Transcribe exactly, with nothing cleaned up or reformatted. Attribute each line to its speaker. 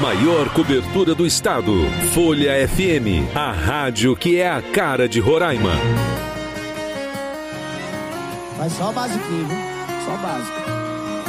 Speaker 1: maior cobertura do estado. Folha F M, a rádio que é a cara de Roraima.
Speaker 2: Faz só o basiquinho, viu? Só o básico.